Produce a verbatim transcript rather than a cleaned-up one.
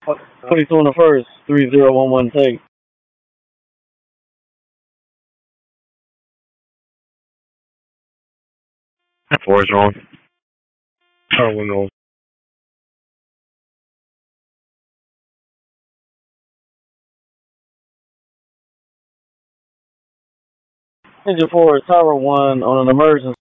twenty-two on the first, three zero one one take. Four is wrong. Oh, one roll. Engine four, Tower one on an emergency.